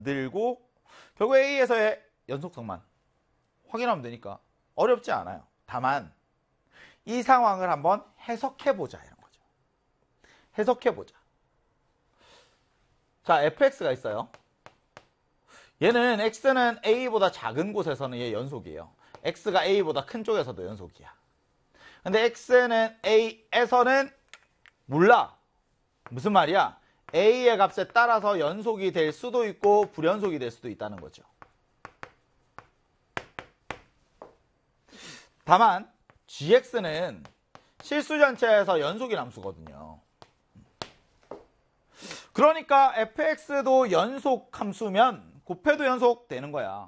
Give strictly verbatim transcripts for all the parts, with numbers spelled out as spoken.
만들고 결국 A에서의 연속성만 확인하면 되니까 어렵지 않아요. 다만 이 상황을 한번 해석해보자 이런 거죠. 해석해보자. 자, 에프엑스가 있어요. 얘는 X는 A보다 작은 곳에서는 얘 연속이에요. X가 A보다 큰 쪽에서도 연속이야. 근데 X는 A에서는 몰라. 무슨 말이야? A의 값에 따라서 연속이 될 수도 있고 불연속이 될 수도 있다는 거죠. 다만 지엑스는 실수 전체에서 연속인 함수거든요. 그러니까 에프엑스도 연속 함수면 곱해도 연속 되는 거야.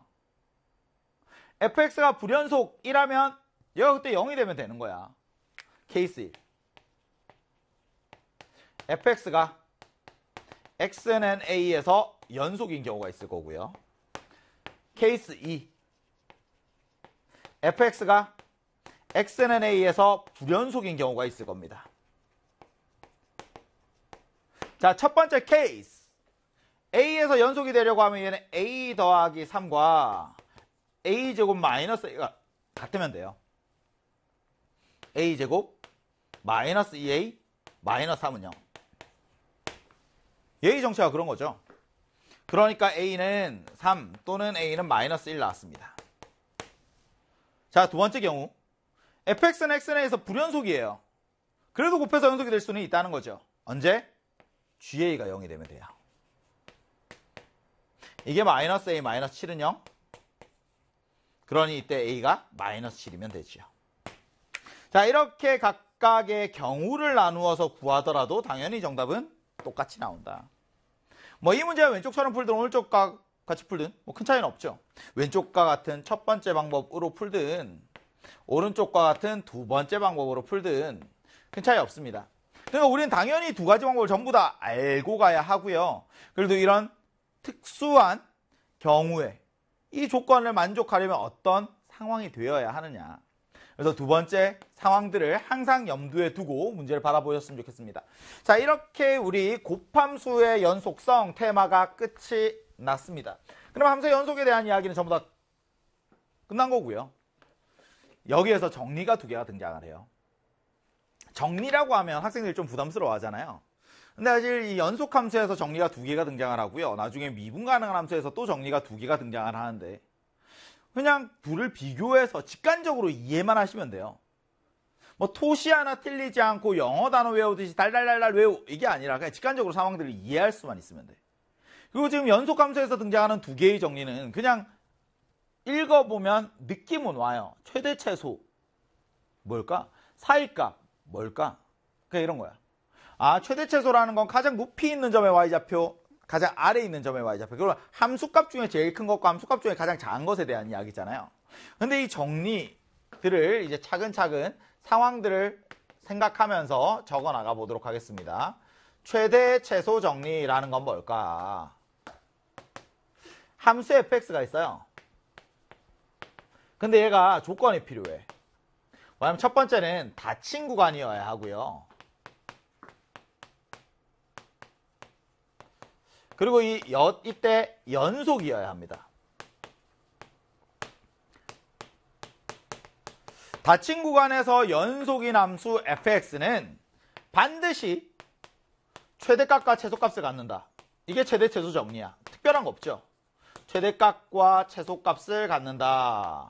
에프엑스가 불연속이라면 얘가 그때 영이 되면 되는 거야. 케이스 일. 에프엑스가 X는 A에서 연속인 경우가 있을 거고요. 케이스 이. 에프엑스가 X는 A에서 불연속인 경우가 있을 겁니다. 자, 첫 번째 케이스. A에서 연속이 되려고 하면 얘는 A 더하기 삼과 A제곱 마이너스 A가 같으면 돼요. A제곱 마이너스 이 에이 마이너스 삼은 영. 얘의 정체가 그런 거죠. 그러니까 A는 삼 또는 A는 마이너스 일 나왔습니다. 자, 두 번째 경우. 에프엑스는 X는 A에서 불연속이에요. 그래도 곱해서 연속이 될 수는 있다는 거죠. 언제? 지에이가 영이 되면 돼요. 이게 마이너스 A 마이너스 칠은 영. 그러니 이때 A가 마이너스 칠이면 되죠. 자, 이렇게 각각의 경우를 나누어서 구하더라도 당연히 정답은 똑같이 나온다. 뭐 이 문제가 왼쪽처럼 풀든 오른쪽과 같이 풀든 뭐 큰 차이는 없죠. 왼쪽과 같은 첫 번째 방법으로 풀든 오른쪽과 같은 두 번째 방법으로 풀든 큰 차이 없습니다. 그러니까 우리는 당연히 두 가지 방법을 전부 다 알고 가야 하고요. 그래도 이런 특수한 경우에 이 조건을 만족하려면 어떤 상황이 되어야 하느냐. 그래서 두 번째 상황들을 항상 염두에 두고 문제를 바라보셨으면 좋겠습니다. 자, 이렇게 우리 곱함수의 연속성 테마가 끝이 났습니다. 그럼 함수의 연속에 대한 이야기는 전부 다 끝난 거고요. 여기에서 정리가 두 개가 등장을 해요. 정리라고 하면 학생들이 좀 부담스러워 하잖아요. 근데 사실 이 연속함수에서 정리가 두 개가 등장을 하고요. 나중에 미분 가능한 함수에서 또 정리가 두 개가 등장을 하는데 그냥 둘을 비교해서 직관적으로 이해만 하시면 돼요. 뭐 토시 하나 틀리지 않고 영어 단어 외우듯이 달달달달 외우 이게 아니라 그냥 직관적으로 상황들을 이해할 수만 있으면 돼. 그리고 지금 연속함수에서 등장하는 두 개의 정리는 그냥 읽어보면 느낌은 와요. 최대 최소 뭘까? 사이값 뭘까? 그냥 이런 거야. 아, 최대 최소라는 건 가장 높이 있는 점의 y좌표, 가장 아래에 있는 점의 y좌표. 그리고 함수값 중에 제일 큰 것과 함수값 중에 가장 작은 것에 대한 이야기잖아요. 근데 이 정리들을 이제 차근차근 상황들을 생각하면서 적어 나가 보도록 하겠습니다. 최대 최소 정리라는 건 뭘까? 함수 에프엑스가 있어요. 근데 얘가 조건이 필요해. 뭐냐면 첫 번째는 닫힌 구간이어야 하고요. 그리고 이 여, 이때 연속이어야 합니다. 닫힌 구간에서 연속인 함수 에프엑스는 반드시 최대값과 최소값을 갖는다. 이게 최대 최소 정리야. 특별한 거 없죠. 최대값과 최소값을 갖는다.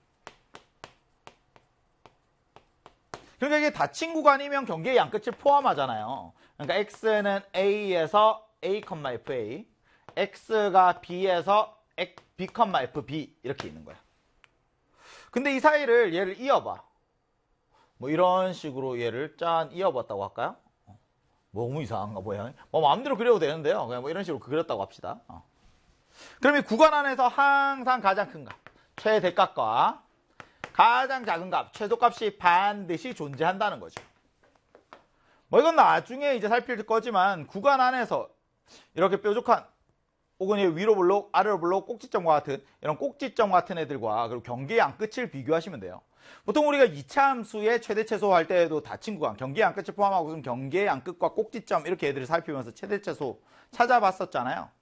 그러니까 이게 닫힌 구간이면 경계의 양끝을 포함하잖아요. 그러니까 x는 a에서 a, 에프에이, x가 b에서 b, 에프비 이렇게 있는 거야. 근데 이 사이를 얘를 이어봐. 뭐 이런 식으로 얘를 짠 이어봤다고 할까요? 너무 이상한가 뭐야. 뭐 마음대로 그려도 되는데요. 그냥 뭐 이런 식으로 그렸다고 합시다. 어. 그럼 이 구간 안에서 항상 가장 큰 값, 최대값과 가장 작은 값, 최소값이 반드시 존재한다는 거죠. 뭐 이건 나중에 이제 살필 거지만 구간 안에서 이렇게 뾰족한 혹은 위로 블록, 아래로 블록, 꼭지점과 같은 이런 꼭지점 같은 애들과 그리고 경계의 양끝을 비교하시면 돼요. 보통 우리가 이 차 함수의 최대 최소 할 때에도 닫힌 구간, 경계의 양끝을 포함하고 경계의 양끝과 꼭지점 이렇게 애들을 살피면서 최대 최소 찾아봤었잖아요.